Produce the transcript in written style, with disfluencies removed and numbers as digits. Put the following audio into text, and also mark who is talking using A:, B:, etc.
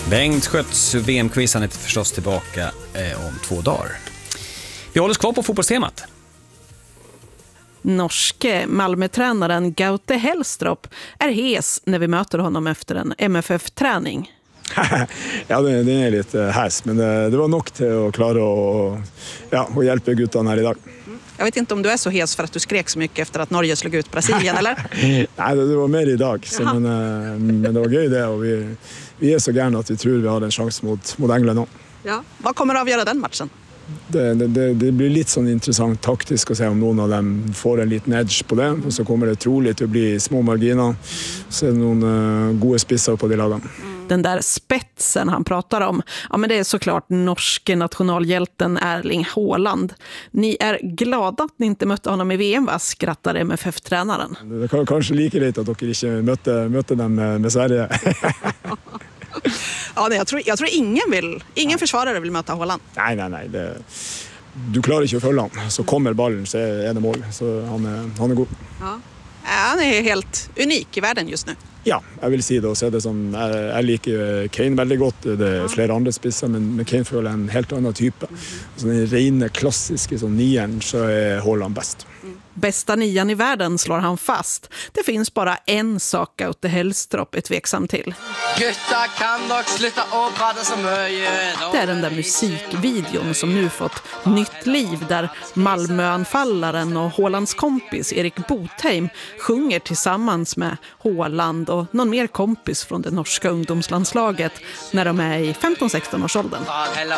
A: Bengt Skötts VM-quiz, han är förstås tillbaka om 2 dagar. Vi håller oss kvar på fotbollstemat.
B: Norske Malmö-tränaren Gaute Helstrup är hes när vi möter honom efter en MFF-träning.
C: Ja, den är lite häs, men det var nog till att klara och hjälpa guttarna här idag.
B: Jag vet inte om du är så hes för att du skrek så mycket efter att Norge slog ut Brasilien, eller?
C: Nej, det var mer idag. Så, men det var gøy det, och vi är så gärna att vi tror vi har en chans mot England nu.
B: Ja. Vad kommer att avgöra den matchen?
C: Det blir lite sån intressant taktiskt att se om någon av dem får en liten edge på det. Och så kommer det troligt att bli små marginer. Så är det någon goda spissar på de lagen.
B: Den där spetsen han pratar om, ja, men det är såklart norske nationalhjälten Erling Haaland. Ni är glada att ni inte mötte honom i VM, va? Skrattar MFF-tränaren.
C: Det kan kanske lika lite att ni inte mötte dem med Sverige.
B: Ja, jag tror ingen försvarare vill möta Haaland.
C: Nej. Du klarar inte att följa honom. Så kommer bollen så är det mål. Så han är god.
B: Ja. Han är helt unik i världen just nu.
C: Ja, jag vill säga det. Och så är det som, jag liker Kane väldigt gott. Det är flera andra spissar, men Kane får en helt annan typ. Så den rena klassiska som nian, så är Haaland bäst.
B: Bästa nian i världen, slår han fast. Det finns bara en sak Gaute Helstrup är tveksam till. Det är den där musikvideon som nu fått nytt liv, där Malmöanfallaren och Haalands kompis Erik Botheim sjunger tillsammans med Haaland och någon mer kompis från det norska ungdomslandslaget när de är i 15-16 års åldern.